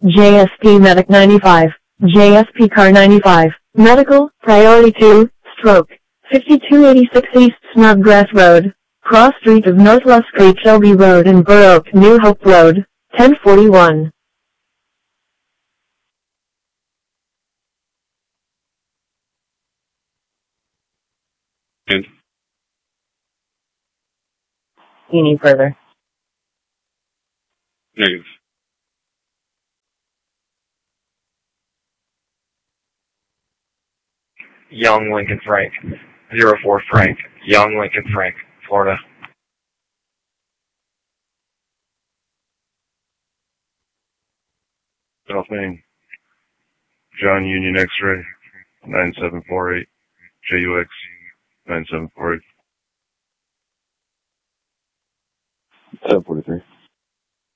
JSP Medic 95, JSP Car 95, Medical, Priority 2, Stroke, 5286 East Snodgrass Road, Cross Street of Northwest Creek Shelby Road and Burr Oak New Hope Road, 1041. And Any further? negative. Young Lincoln Frank, 04 Frank, Young Lincoln Frank, Florida. South Main, John Union X-Ray, 9748, JUX, 9748. 1043.